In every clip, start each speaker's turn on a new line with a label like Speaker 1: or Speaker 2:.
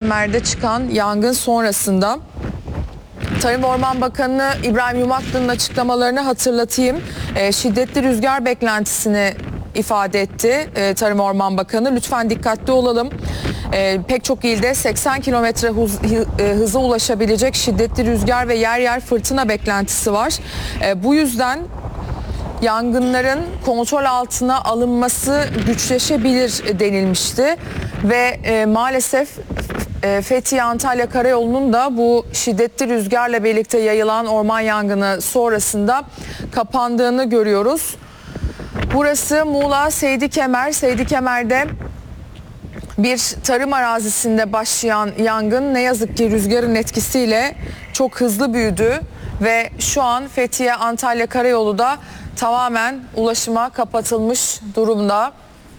Speaker 1: Kemer'de çıkan yangın sonrasında Tarım ve Orman Bakanı İbrahim Yumaklı'nın açıklamalarını hatırlatayım. Şiddetli rüzgar beklentisini ifade etti Tarım ve Orman Bakanı. Lütfen dikkatli olalım. Pek çok ilde 80 kilometre hıza ulaşabilecek şiddetli rüzgar ve yer yer fırtına beklentisi var. Bu yüzden yangınların kontrol altına alınması güçleşebilir denilmişti ve maalesef Fethiye-Antalya Karayolu'nun da bu şiddetli rüzgarla birlikte yayılan orman yangını sonrasında kapandığını görüyoruz. Burası Muğla Seydi Kemer. Seydi Kemer'de bir tarım arazisinde başlayan yangın ne yazık ki rüzgarın etkisiyle çok hızlı büyüdü ve şu an Fethiye-Antalya Karayolu da tamamen ulaşıma kapatılmış durumda.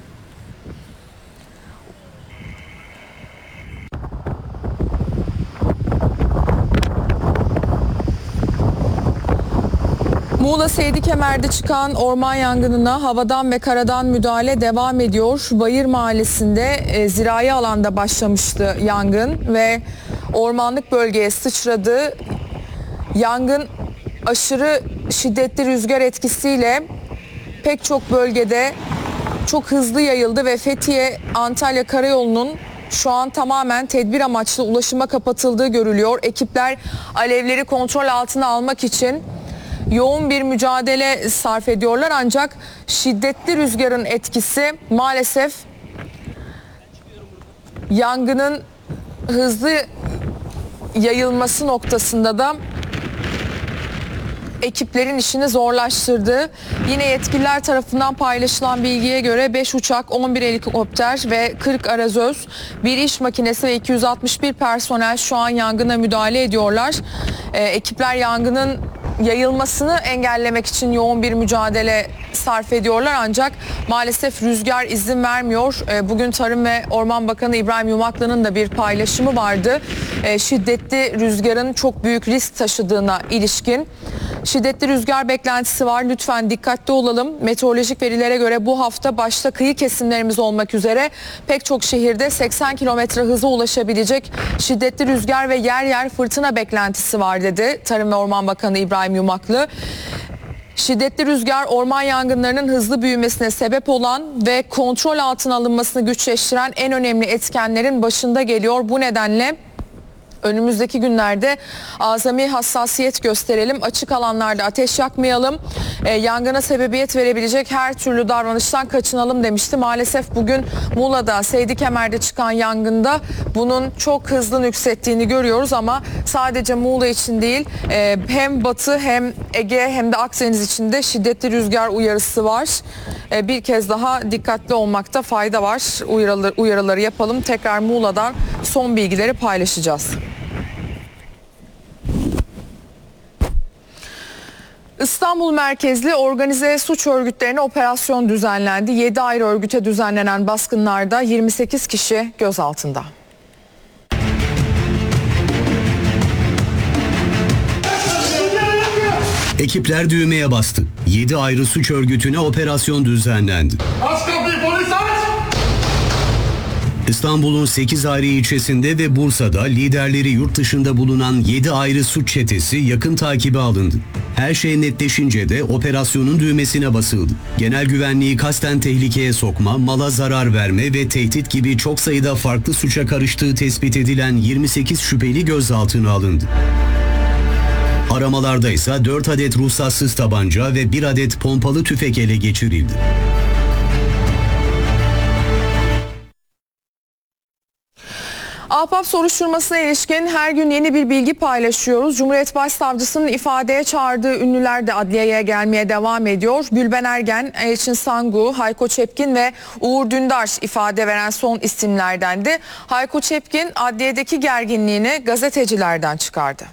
Speaker 1: Muğla Seydi Kemer'de çıkan orman yangınına havadan ve karadan müdahale devam ediyor. Bayır Mahallesi'nde zirai alanda başlamıştı yangın ve ormanlık bölgeye sıçradı. Yangın aşırı şiddetli rüzgar etkisiyle pek çok bölgede çok hızlı yayıldı ve Fethiye-Antalya Karayolu'nun şu an tamamen tedbir amaçlı ulaşıma kapatıldığı görülüyor. Ekipler alevleri kontrol altına almak için yoğun bir mücadele sarf ediyorlar ancak şiddetli rüzgarın etkisi maalesef yangının hızlı yayılması noktasında da ekiplerin işini zorlaştırdı. Yine yetkililer tarafından paylaşılan bilgiye göre 5 uçak, 11 helikopter ve 40 arazöz, bir iş makinesi ve 261 personel şu an yangına müdahale ediyorlar. Ekipler yangının yayılmasını engellemek için yoğun bir mücadele sarf ediyorlar ancak maalesef rüzgar izin vermiyor. Bugün Tarım ve Orman Bakanı İbrahim Yumaklı'nın da bir paylaşımı vardı. Şiddetli rüzgarın çok büyük risk taşıdığına ilişkin. Şiddetli rüzgar beklentisi var. Lütfen dikkatli olalım. Meteorolojik verilere göre bu hafta başta kıyı kesimlerimiz olmak üzere pek çok şehirde 80 kilometre hıza ulaşabilecek şiddetli rüzgar ve yer yer fırtına beklentisi var dedi Tarım ve Orman Bakanı İbrahim Yumaklı. Şiddetli rüzgar orman yangınlarının hızlı büyümesine sebep olan ve kontrol altına alınmasını güçleştiren en önemli etkenlerin başında geliyor. Bu nedenle önümüzdeki günlerde azami hassasiyet gösterelim. Açık alanlarda ateş yakmayalım. Yangına sebebiyet verebilecek her türlü davranıştan kaçınalım demişti. Maalesef bugün Muğla'da Seydi Kemer'de çıkan yangında bunun çok hızlı nüksettiğini görüyoruz ama sadece Muğla için değil, hem Batı hem Ege hem de Akdeniz için de şiddetli rüzgar uyarısı var. Bir kez daha dikkatli olmakta fayda var. Uyarıları yapalım. Tekrar Muğla'dan son bilgileri paylaşacağız. İstanbul merkezli organize suç örgütlerine operasyon düzenlendi. 7 ayrı örgüte düzenlenen baskınlarda 28 kişi gözaltında.
Speaker 2: Ekipler düğmeye bastı. 7 ayrı suç örgütüne operasyon düzenlendi. İstanbul'un 8 ayrı ilçesinde ve Bursa'da liderleri yurt dışında bulunan 7 ayrı suç çetesi yakın takibe alındı. Her şey netleşince de operasyonun düğmesine basıldı. Genel güvenliği kasten tehlikeye sokma, mala zarar verme ve tehdit gibi çok sayıda farklı suça karıştığı tespit edilen 28 şüpheli gözaltına alındı. Aramalarda ise 4 adet ruhsatsız tabanca ve 1 adet pompalı tüfek ele geçirildi.
Speaker 1: Ahbap soruşturmasına ilişkin her gün yeni bir bilgi paylaşıyoruz. Cumhuriyet Başsavcısının ifadeye çağırdığı ünlüler de adliyeye gelmeye devam ediyor. Gülben Ergen, Elçin Sangu, Hayko Çepkin ve Uğur Dündar ifade veren son isimlerdendi. Hayko Çepkin adliyedeki gerginliğini gazetecilerden çıkardı.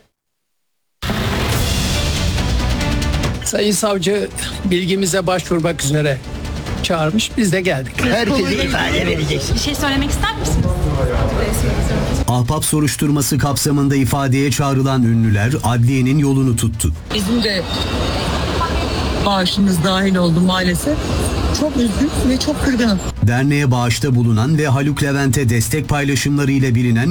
Speaker 3: Sayın Savcı bilgimize başvurmak üzere çağırmış. Biz de geldik.
Speaker 4: Herkese ifade vereceksin.
Speaker 5: Bir şey söylemek ister misiniz?
Speaker 2: Ahbap soruşturması kapsamında ifadeye çağrılan ünlüler adliyenin yolunu tuttu.
Speaker 6: Bizim de bağışımız dahil oldu maalesef. Çok üzgün ve çok kırgınım.
Speaker 2: Derneğe bağışta bulunan ve Haluk Levent'e destek paylaşımlarıyla bilinen